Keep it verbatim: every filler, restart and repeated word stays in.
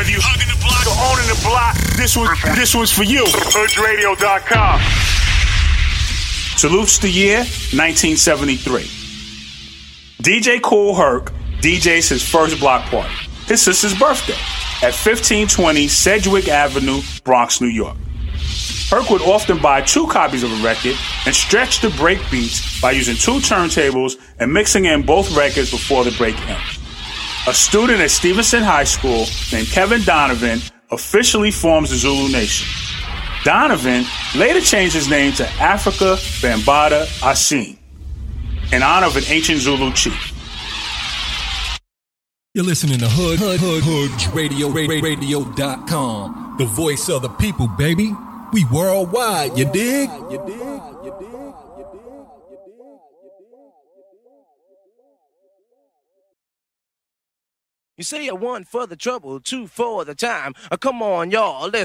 Whether you hugging the block or owning the block, this one, this one's for you. Hood Radio dot com. Salutes the year nineteen seventy-three. D J Kool Herc D Js his first block party, his sister's birthday, at fifteen twenty Sedgwick Avenue, Bronx, New York. Herc would often buy two copies of a record and stretch the break beats by using two turntables and mixing in both records before the break ends. A student at Stevenson High School named Kevin Donovan officially forms the Zulu Nation. Donovan later changed his name to Africa Bambaataa Asine, in honor of an ancient Zulu chief. You're listening to Hood, Hood, Hood, Hood Radio, Radio dot com. The voice of the people, baby. We worldwide, you dig? You dig? You dig? You say a one for the trouble, two for the time. Uh, come on, y'all, let's